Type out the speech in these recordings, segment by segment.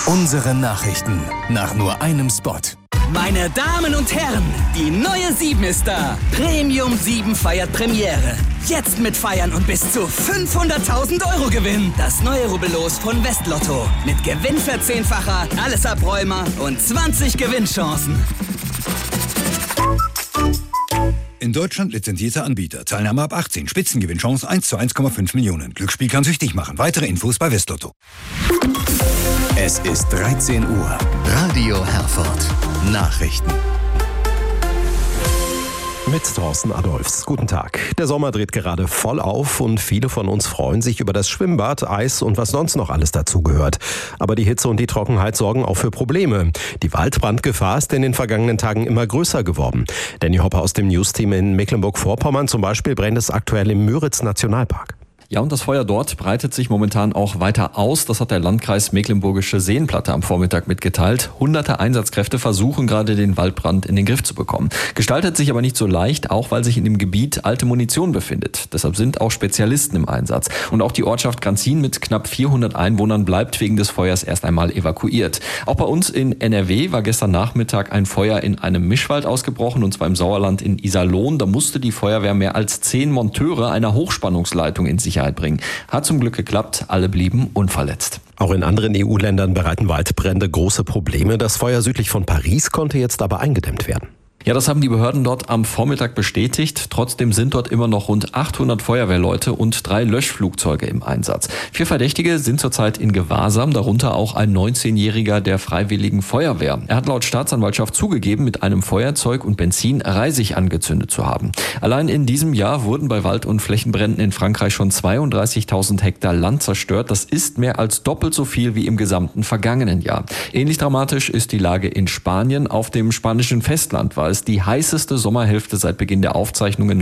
Unsere Nachrichten nach nur einem Spot. Meine Damen und Herren, die neue 7 ist da. Premium 7 feiert Premiere. Jetzt mit Feiern und bis zu 500.000 € Gewinn. Das neue Rubbellos von Westlotto. Mit Gewinnverzehnfacher, alles Abräumer und 20 Gewinnchancen. In Deutschland lizenzierter Anbieter. Teilnahme ab 18. Spitzengewinnchance 1 zu 1,5 Millionen. Glücksspiel kann süchtig machen. Weitere Infos bei Westlotto. Es ist 13 Uhr. Radio Herford. Nachrichten. Mit Thorsten Adolfs. Guten Tag. Der Sommer dreht gerade voll auf und viele von uns freuen sich über das Schwimmbad, Eis und was sonst noch alles dazugehört. Aber die Hitze und die Trockenheit sorgen auch für Probleme. Die Waldbrandgefahr ist in den vergangenen Tagen immer größer geworden. Danny Hopper aus dem News-Team in Mecklenburg-Vorpommern zum Beispiel brennt es aktuell im Müritz-Nationalpark. Ja, und das Feuer dort breitet sich momentan auch weiter aus. Das hat der Landkreis Mecklenburgische Seenplatte am Vormittag mitgeteilt. Hunderte Einsatzkräfte versuchen gerade, den Waldbrand in den Griff zu bekommen. Gestaltet sich aber nicht so leicht, auch weil sich in dem Gebiet alte Munition befindet. Deshalb sind auch Spezialisten im Einsatz. Und auch die Ortschaft Granzin mit knapp 400 Einwohnern bleibt wegen des Feuers erst einmal evakuiert. Auch bei uns in NRW war gestern Nachmittag ein Feuer in einem Mischwald ausgebrochen, und zwar im Sauerland in Iserlohn. Da musste die Feuerwehr mehr als 10 Monteure einer Hochspannungsleitung in Sicherheit bringen. Hat zum Glück geklappt, alle blieben unverletzt. Auch in anderen EU-Ländern bereiten Waldbrände große Probleme. Das Feuer südlich von Paris konnte jetzt aber eingedämmt werden. Ja, das haben die Behörden dort am Vormittag bestätigt. Trotzdem sind dort immer noch rund 800 Feuerwehrleute und 3 Löschflugzeuge im Einsatz. 4 Verdächtige sind zurzeit in Gewahrsam, darunter auch ein 19-Jähriger der Freiwilligen Feuerwehr. Er hat laut Staatsanwaltschaft zugegeben, mit einem Feuerzeug und Benzin Reisig angezündet zu haben. Allein in diesem Jahr wurden bei Wald- und Flächenbränden in Frankreich schon 32.000 Hektar Land zerstört. Das ist mehr als doppelt so viel wie im gesamten vergangenen Jahr. Ähnlich dramatisch ist die Lage in Spanien. Auf dem spanischen Festland war es die heißeste Sommerhälfte seit Beginn der Aufzeichnungen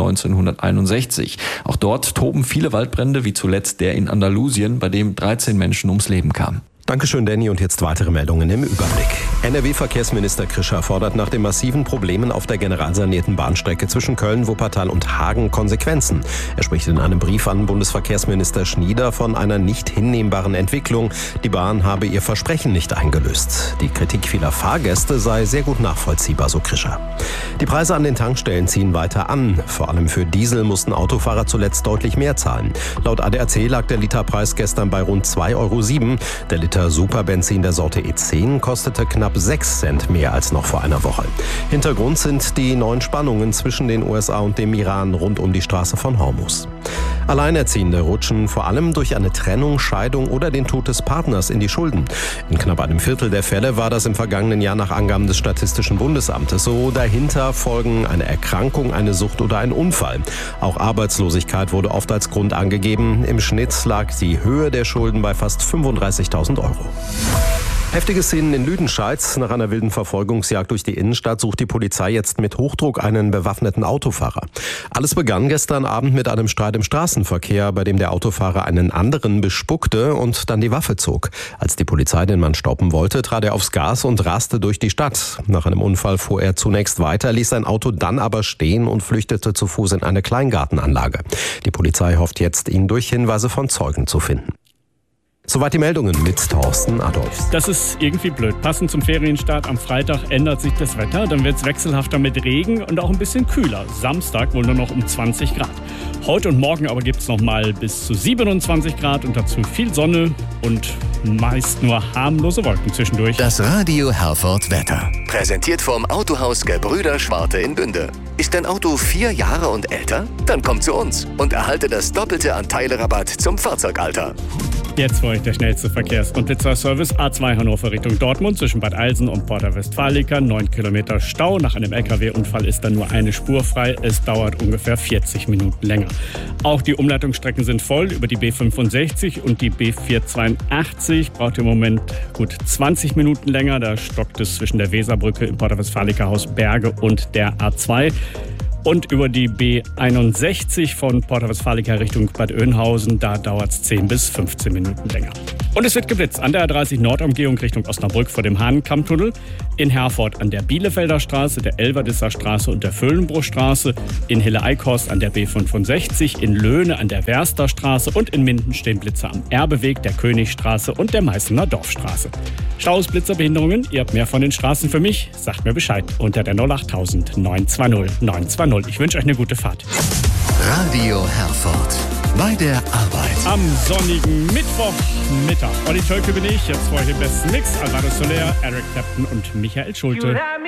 1961. Auch dort toben viele Waldbrände, wie zuletzt der in Andalusien, bei dem 13 Menschen ums Leben kamen. Dankeschön, Danny. Und jetzt weitere Meldungen im Überblick. NRW-Verkehrsminister Krischer fordert nach den massiven Problemen auf der generalsanierten Bahnstrecke zwischen Köln, Wuppertal und Hagen Konsequenzen. Er spricht in einem Brief an Bundesverkehrsminister Schnieder von einer nicht hinnehmbaren Entwicklung. Die Bahn habe ihr Versprechen nicht eingelöst. Die Kritik vieler Fahrgäste sei sehr gut nachvollziehbar, so Krischer. Die Preise an den Tankstellen ziehen weiter an. Vor allem für Diesel mussten Autofahrer zuletzt deutlich mehr zahlen. Laut ADAC lag der Literpreis gestern bei rund 2,07 €. Der Liter Superbenzin der Sorte E10 kostete knapp 6 Cent mehr als noch vor einer Woche. Hintergrund sind die neuen Spannungen zwischen den USA und dem Iran rund um die Straße von Hormuz. Alleinerziehende rutschen vor allem durch eine Trennung, Scheidung oder den Tod des Partners in die Schulden. In knapp einem Viertel der Fälle war das im vergangenen Jahr nach Angaben des Statistischen Bundesamtes so. Dahinter folgen eine Erkrankung, eine Sucht oder ein Unfall. Auch Arbeitslosigkeit wurde oft als Grund angegeben. Im Schnitt lag die Höhe der Schulden bei fast 35.000 €. Heftige Szenen in Lüdenscheid. Nach einer wilden Verfolgungsjagd durch die Innenstadt sucht die Polizei jetzt mit Hochdruck einen bewaffneten Autofahrer. Alles begann gestern Abend mit einem Streit im Straßenverkehr, bei dem der Autofahrer einen anderen bespuckte und dann die Waffe zog. Als die Polizei den Mann stoppen wollte, trat er aufs Gas und raste durch die Stadt. Nach einem Unfall fuhr er zunächst weiter, ließ sein Auto dann aber stehen und flüchtete zu Fuß in eine Kleingartenanlage. Die Polizei hofft jetzt, ihn durch Hinweise von Zeugen zu finden. Soweit die Meldungen mit Thorsten Adolfs. Das ist irgendwie blöd. Passend zum Ferienstart am Freitag ändert sich das Wetter. Dann wird es wechselhafter mit Regen und auch ein bisschen kühler. Samstag wohl nur noch um 20 Grad. Heute und morgen aber gibt es noch mal bis zu 27 Grad und dazu viel Sonne und meist nur harmlose Wolken zwischendurch. Das Radio Herford Wetter. Präsentiert vom Autohaus Gebrüder Schwarte in Bünde. Ist dein Auto 4 Jahre und älter? Dann komm zu uns und erhalte das Doppelte an Teilerabatt zum Fahrzeugalter. Jetzt für euch der schnellste Verkehrs- und Pizzaservice A2 Hannover Richtung Dortmund zwischen Bad Eilsen und Porta Westfalica. 9 Kilometer Stau. Nach einem LKW-Unfall ist dann nur eine Spur frei. Es dauert ungefähr 40 Minuten länger. Auch die Umleitungsstrecken sind voll. Über die B65 und die B482 braucht ihr im Moment gut 20 Minuten länger. Da stockt es zwischen der Weserbrücke im Porta Westfalica Haus Berge und der A2. Und über die B61 von Porta Westfalica Richtung Bad Oeynhausen, da dauert es 10 bis 15 Minuten länger. Und es wird geblitzt an der A30 Nordumgehung Richtung Osnabrück vor dem Hahnenkammtunnel, in Herford an der Bielefelder Straße, der Elverdisser Straße und der Vöhlenbruchstraße, in Hille-Eikhorst an der B65, in Löhne an der Werster Straße und in Minden stehen Blitzer am Erbeweg, der Königstraße und der Meißener Dorfstraße. Staus, Blitzer, Behinderungen, ihr habt mehr von den Straßen für mich? Sagt mir Bescheid unter der 08000 920 920. Ich wünsche euch eine gute Fahrt. Radio Herford. Bei der Arbeit. Am sonnigen Mittwochmittag. Olli Tölke bin ich, jetzt vor euch den besten Mix. Alvaro Soler, Eric Clapton und Michael Schulte.